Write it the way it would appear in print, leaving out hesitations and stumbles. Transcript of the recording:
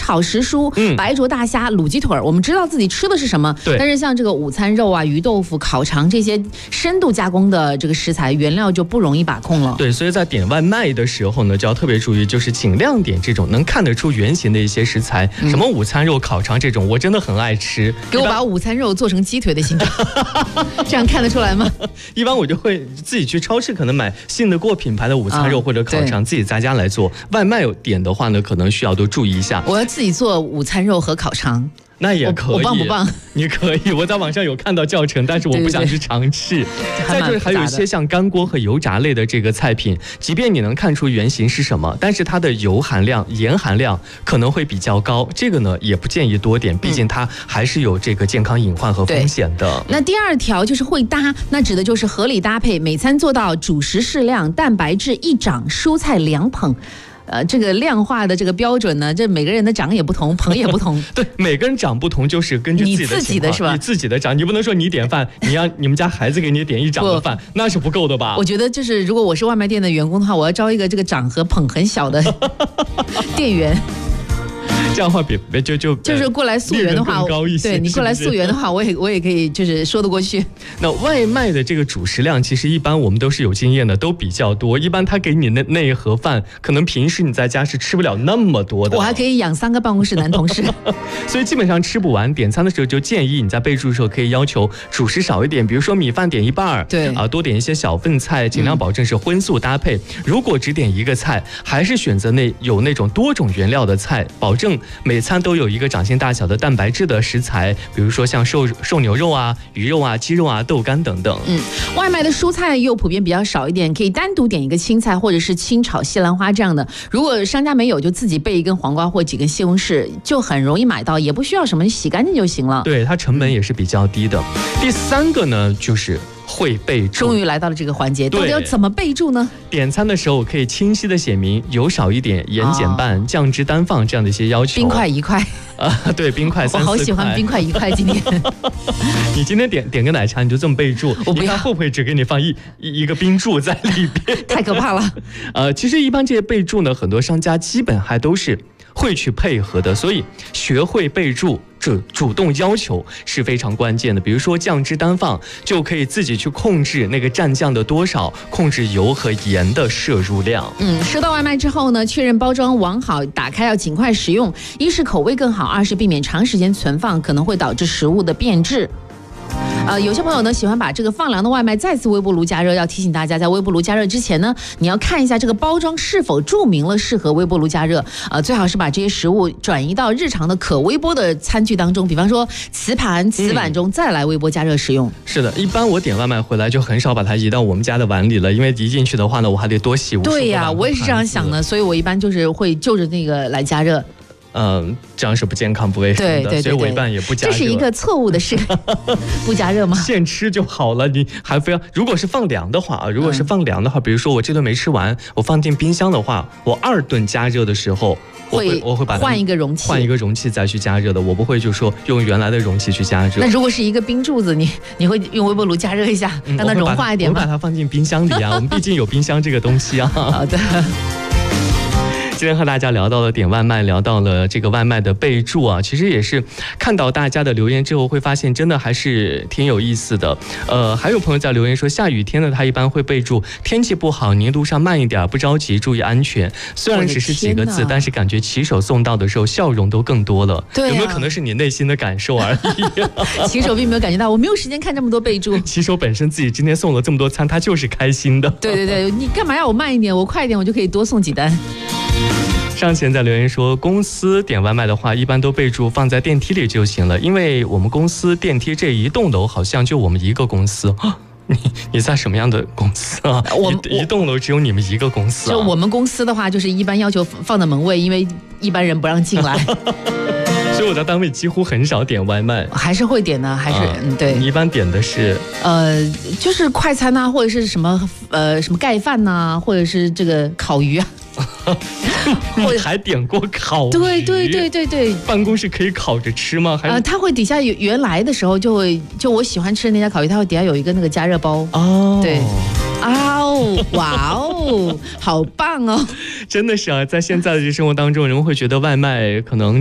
炒时蔬、白灼大虾、卤鸡腿，我们知道自己吃的是什么， 对。 但是像这个午餐肉啊、鱼豆腐、烤肠这些深度加工的这个食材，原料就不容易把控了。 对，所以在点外卖的时候呢，就要特别注意，就是尽量点这种能看得出原型的一些食材，什么午餐肉、烤肠这种，我真的很爱吃。 给我把午餐肉做成鸡腿的形状，这样看得出来吗？ 一般我就会自己去超市，可能买信得过品牌的午餐肉或者烤肠，自己在家来做。外卖点的话呢，可能需要都注意一下。 我要自己做午餐肉和烤肠。 那也可以， 我棒不棒？ 你可以，我在网上有看到教程，但是我不想去尝试。再就是还有一些像干锅和油炸类的这个菜品，即便你能看出原型是什么，但是它的油含量、盐含量可能会比较高，这个呢也不建议多点，毕竟它还是有这个健康隐患和风险的。 那第二条就是会搭，那指的就是合理搭配，每餐做到主食适量，蛋白质1掌，蔬菜2捧。这个量化的这个标准呢，这每个人的掌也不同，捧也不同。 对，每个人掌不同，就是根据自己的情况， 是吧？ 你自己的掌，你不能说你点饭，你让你们家孩子给你点1掌的饭，那是不够的吧？ 我觉得就是如果我是外卖店的员工的话，我要招一个这个掌和捧很小的店员。 这样的话就是过来溯源的话，对你过来溯源的话，我也可以就是说得过去。 那外卖的这个主食量，其实一般我们都是有经验的，都比较多。一般他给你那一盒饭，可能平时你在家是吃不了那么多的。 我还可以养3个办公室男同事， 所以基本上吃不完。点餐的时候就建议你在备注的时候可以要求主食少一点，比如说米饭点1半， 对啊， 多点一些小份菜，尽量保证是荤素搭配。如果只点1个菜，还是选择有那种多种原料的菜，保证每餐都有一个掌心大小的蛋白质的食材，比如说像瘦牛肉啊、鱼肉啊、鸡肉啊、豆干等等。 外卖的蔬菜又普遍比较少一点，可以单独点一个青菜或者是清炒西兰花这样的。如果商家没有，就自己备1根黄瓜或几根西红柿，就很容易买到，也不需要什么洗干净就行了。 对，它成本也是比较低的。第3个呢，就是会备注。 终于来到了这个环节，到底要怎么备注呢？ 点餐的时候可以清晰的写明油少一点、盐减半、酱汁单放这样的一些要求。 冰块1块。 对，冰块3-4块。 我好喜欢冰块1块今天。 你今天点个奶茶，你就这么备注， 我不要。 你看会不会只给你放一个冰柱在里边？ 太可怕了。 其实一般这些备注呢，很多商家基本还都是会去配合的，所以学会备注、主动要求是非常关键的。比如说酱汁单放，就可以自己去控制那个蘸酱的多少，控制油和盐的摄入量。 收到外卖之后呢，确认包装完好，打开要尽快食用。一是口味更好，二是避免长时间存放，可能会导致食物的变质。有些朋友呢喜欢把这个放凉的外卖再次微波炉加热，要提醒大家，在微波炉加热之前呢，你要看一下这个包装是否注明了适合微波炉加热。最好是把这些食物转移到日常的可微波的餐具当中，比方说瓷盘、瓷碗中，再来微波加热使用。 是的，一般我点外卖回来就很少把它移到我们家的碗里了，因为移进去的话呢，我还得多洗无数个碗。 对呀，我也是这样想的，所以我一般就是会就着那个来加热。 这样是不健康不卫生的， 对， 所以我一般也不加热。 这是一个错误的事。不加热吗？ 现吃就好了，你还非要。如果是放凉的话，比如说我这顿没吃完，我放进冰箱的话，我2顿加热的时候，我会把它换一个容器再去加热的，我不会就说用原来的容器去加热。 那如果是一个冰柱子，你会用微波炉加热一下，让它融化一点吗？ 我把它放进冰箱里啊，我们毕竟有冰箱这个东西啊。 好的。 今天和大家聊到了点外卖，聊到了这个外卖的备注啊，其实也是看到大家的留言之后，会发现真的还是挺有意思的。还有朋友在留言说，下雨天呢，他一般会备注天气不好，您路上慢一点，不着急，注意安全。虽然只是几个字，但是感觉骑手送到的时候笑容都更多了。 对， 有没有可能是你内心的感受而已？ 骑手并没有感觉到，我没有时间看这么多备注。 骑手本身自己今天送了这么多餐，他就是开心的。 对，你干嘛要我慢一点？我快一点，我就可以多送几单。 上前在留言说，公司点外卖的话，一般都备注放在电梯里就行了，因为我们公司电梯这一栋楼好像就我们一个公司。你在什么样的公司啊？一栋楼只有你们一个公司啊？ 就我们公司的话，就是一般要求放在门卫，因为一般人不让进来。 所以我在单位几乎很少点外卖。 还是会点的，还是对。 你一般点的是就是快餐啊，或者是什么盖饭呐，或者是这个烤鱼啊。 你还点过烤鱼？ 对。 办公室可以烤着吃吗？ 它会底下原来的时候就我喜欢吃的那家烤鱼，它会底下有一个那个加热包。对。哇哦，好棒哦！ 真的是啊，在现在的这生活当中，人们会觉得外卖可能